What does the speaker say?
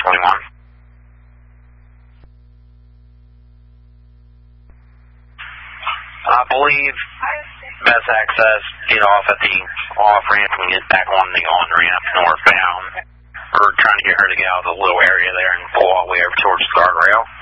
21. I believe best access, get off at the off-ramp and get back on the on-ramp northbound. We're trying to get her to get out of the little area there and pull all the way over towards the guardrail.